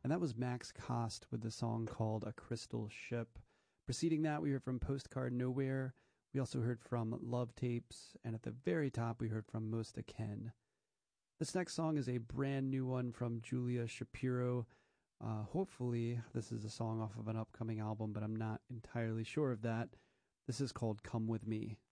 And that was Max Cost with the song called A Crystal Ship. Preceding that, we heard from Postcard Nowhere. We also heard from Love Tapes. And at the very top, we heard from Mosta Ken. This next song is a brand new one from Julia Shapiro. Hopefully, this is a song off of an upcoming album, but I'm not entirely sure of that. This is called Come With Me.